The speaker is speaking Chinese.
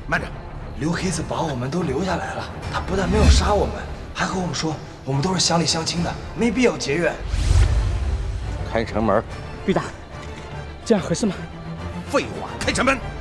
慢着， 刘黑子把我们都留下来了，他不但没有杀我们，还和我们说我们都是乡里乡亲的，没必要结怨。 开城门。 玉大，这样合适吗？ 废话，开城门。